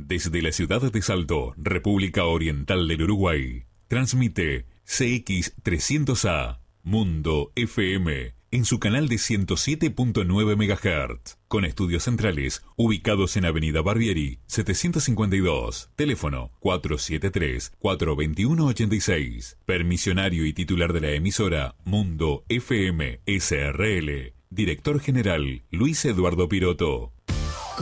Desde la ciudad de Salto, República Oriental del Uruguay, transmite CX300A, Mundo FM, en su canal de 107.9 MHz, con estudios centrales ubicados en Avenida Barbieri, 752, teléfono 473-421-86, permisionario y titular de la emisora Mundo FM SRL, director general Luis Eduardo Piroto.